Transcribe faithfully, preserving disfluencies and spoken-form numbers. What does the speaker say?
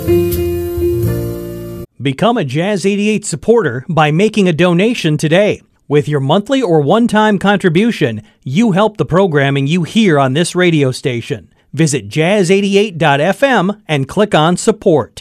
Become a Jazz eighty-eight supporter by making a donation today. With your monthly or one-time contribution, you help the programming you hear on this radio station. Visit jazz eighty-eight dot f m and click on support.